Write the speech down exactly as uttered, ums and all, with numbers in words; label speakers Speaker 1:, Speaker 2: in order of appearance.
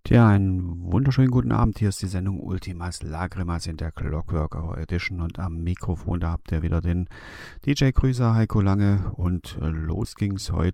Speaker 1: Ja, einen wunderschönen guten Abend. Hier ist die Sendung Ultimas Lagrimas in der Clockworker Edition und am Mikrofon, da habt ihr wieder den D J-Grüßer Heiko Lange und äh, los ging's heute